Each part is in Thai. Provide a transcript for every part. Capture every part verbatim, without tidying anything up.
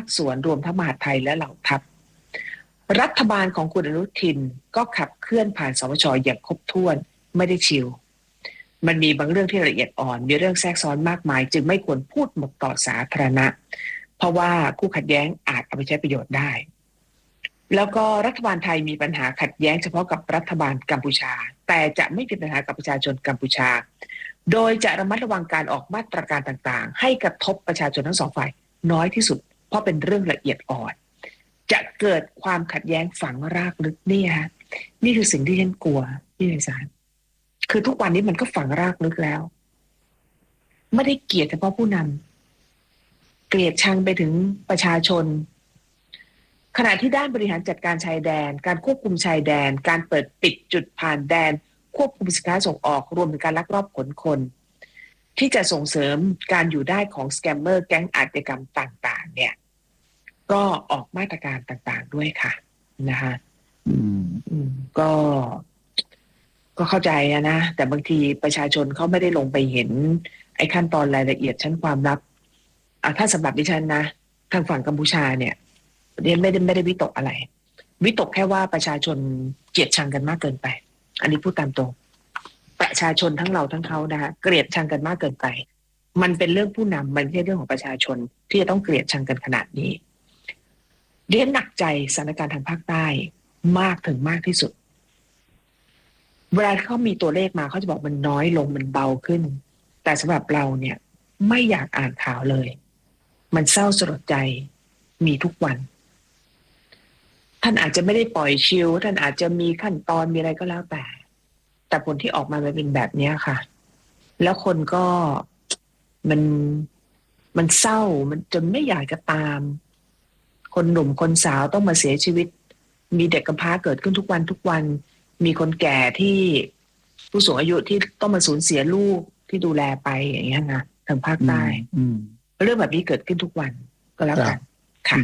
ส่วนรวมทั้งมหาดไทยและเหล่าทัพรัฐบาลของคุณอนุทินก็ขับเคลื่อนผ่านสมชอย่างครบถ้วนไม่ได้ชิวมันมีบางเรื่องที่ละเอียดอ่อนมีเรื่องแทรกซ้อนมากมายจึงไม่ควรพูดหมดต่อสาธารณะเพราะว่าคู่ขัดแย้งอาจเอาไปใช้ประโยชน์ได้แล้วก็รัฐบาลไทยมีปัญหาขัดแย้งเฉพาะกับรัฐบาลกัมพูชาแต่จะไม่มีปัญหากับประชาชนกัมพูชาโดยจะระมัดระวังการออกมาตรการต่างๆให้กระทบประชาชนทั้งสองฝ่ายน้อยที่สุดเพราะเป็นเรื่องละเอียดอ่อนจะเกิดความขัดแย้งฝังรากลึกนี่ฮะนี่คือสิ่งที่ฉันกลัวพี่ไพศาลคือทุกวันนี้มันก็ฝังรากลึกแล้วไม่ได้เกลียดเฉพาะผู้นำเกลียดชังไปถึงประชาชนขณะที่ด้านบริหารจัดการชายแดนการควบคุมชายแดนการเปิดปิดจุดผ่านแดนควบคุมสินค้าส่งออกรวมถึงการลักลอบขนคนที่จะส่งเสริมการอยู่ได้ของสแกมเมอร์แก๊งอาชญากรรมต่างๆเนี่ยก็ออกมาตรการต่างๆด้วยค่ะนะคะอืมอืมก็ก็เข้าใจนะแต่บางทีประชาชนเขาไม่ได้ลงไปเห็นไอ้ขั้นตอนรายละเอียดชั้นความลับอ่ะถ้าสำหรับดิฉันนะทางฝั่งกัมพูชาเนี่ยเรียนไม่ได้ไม่ได้วิตกอะไรวิตกแค่ว่าประชาชนเกลียดชังกันมากเกินไปอันนี้พูดตามตรงประชาชนทั้งเราทั้งเขานะคะเกลียดชังกันมากเกินไปมันเป็นเรื่องผู้นำมันไม่ใช่เรื่องของประชาชนที่จะต้องเกลียดชังกันขนาดนี้เรียนหนักใจสถานการณ์ทางภาคใต้มากถึงมากที่สุดเวลาเขามีตัวเลขมาเขาจะบอกมันน้อยลงมันเบาขึ้นแต่สำหรับเราเนี่ยไม่อยากอ่านข่าวเลยมันเศร้าสลดใจมีทุกวันท่านอาจจะไม่ได้ปล่อยชิลท่านอาจจะมีขั้นตอนมีอะไรก็แล้วแต่แต่ผลที่ออกมาเป็นแบบนี้ค่ะแล้วคนก็มันมันเศร้ามันจนไม่อยากจะตามคนหนุ่มคนสาวต้องมาเสียชีวิตมีเด็กกำพร้าเกิดขึ้นทุกวันทุกวันมีคนแก่ที่ผู้สูงอายุที่ต้องมาสูญเสียลูกที่ดูแลไปอย่างเงี้ยนะทางภาคใต้เรื่องแบบนี้เกิดขึ้นทุกวันก็แล้วกันค่ะ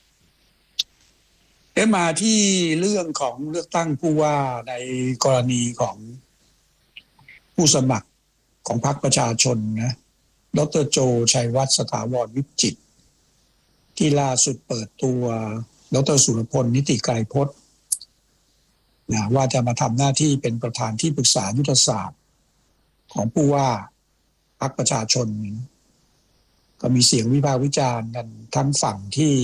เอ๊ะมาที่เรื่องของเลือกตั้งผู้ว่าในกรณีของผู้สมัครของพรรคประชาชนนะดร.โจชัยวัฒน์สถาวรวิจิตรที่ล่าสุดเปิดตัวดร.สุรพลนิติไกรพจน์นะว่าจะมาทำหน้าที่เป็นประธานที่ปรึกษายุทธศาสตร์ของผู้ว่าพรรคประชาชนก็มีเสียงวิพากษ์วิจารณ์กันทั้งฝั่งที่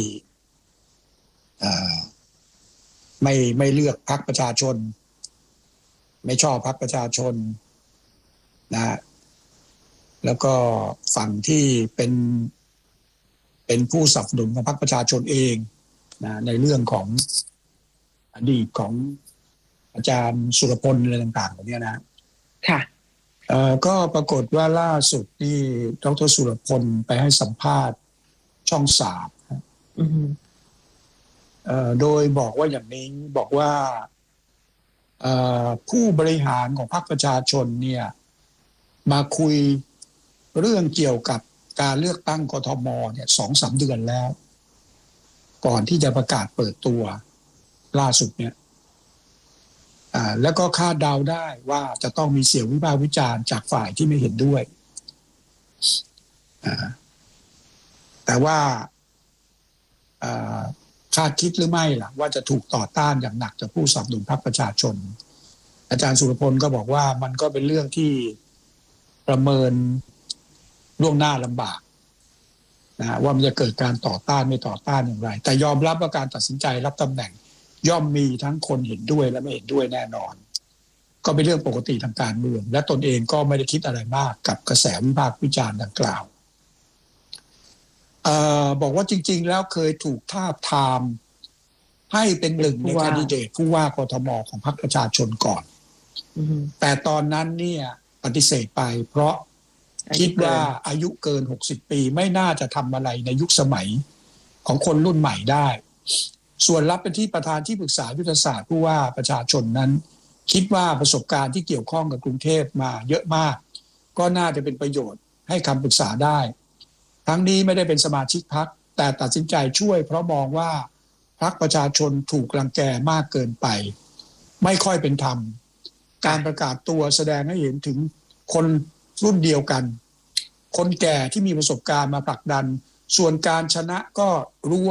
ไม่ไม่เลือกพรรคประชาชนไม่ชอบพรรคประชาชนนะแล้วก็ฝั่งที่เป็นเป็นผู้สนับสนุนของพรรคประชาชนเองนะในเรื่องของอดีตของอาจารย์สุรพลอะไรต่างๆแบบนี้นะค่ะเอ่อก็ปรากฏว่าล่าสุดนี่ดร.สุรพลไปให้สัมภาษณ์ช่องสามอือโดยบอกว่าอย่างนี้บอกว่าผู้บริหารของพรรคประชาชนเนี่ยมาคุยเรื่องเกี่ยวกับการเลือกตั้งกทมเนี่ยสองสามเดือนแล้วก่อนที่จะประกาศเปิดตัวล่าสุดเนี่ยแล้วก็คาดเดาได้ว่าจะต้องมีเสียงวิพากษ์วิจารณ์จากฝ่ายที่ไม่เห็นด้วยแต่ว่าคาดคิดหรือไม่ล่ะว่าจะถูกต่อต้านอย่างหนักจากผู้สนับสนุนพรรคประชาชนอาจารย์สุรพลก็บอกว่ามันก็เป็นเรื่องที่ประเมินล่วงหน้าลำบากนะว่ามันจะเกิดการต่อต้านไม่ต่อต้านอย่างไรแต่ยอมรับว่าการตัดสินใจรับตำแหน่งย่อมมีทั้งคนเห็นด้วยและไม่เห็นด้วยแน่นอนก็เป็นเรื่องปกติทางการเมืองและตนเองก็ไม่ได้คิดอะไรมากกับกระแสวิพากษ์วิจารณ์ดังกล่าวเอ่อบอกว่าจริงๆแล้วเคยถูกทาบทามให้เป็นหนึ่งในแคนดิเดตผู้ว่ากทมของพรรคประชาชนก่อนแต่ตอนนั้นเนี่ยปฏิเสธไปเพราะคิดว่าอายุเกินหกสิบปีไม่น่าจะทำอะไรในยุคสมัยของคนรุ่นใหม่ได้ส่วนรับเป็นที่ประธานที่ปรึกษายุทธศาสตร์ผู้ว่าประชาชนนั้นคิดว่าประสบการณ์ที่เกี่ยวข้องกับกรุงเทพมาเยอะมากก็น่าจะเป็นประโยชน์ให้คำปรึกษาได้ทั้งนี้ไม่ได้เป็นสมาชิกพรรคแต่ตัดสินใจช่วยเพราะมองว่าพรรคประชาชนถูกรังแกมากเกินไปไม่ค่อยเป็นธรรมการประกาศตัวแสดงให้เห็นถึงคนรุ่นเดียวกันคนแก่ที่มีประสบการณ์มาผลักดันส่วนการชนะก็รู้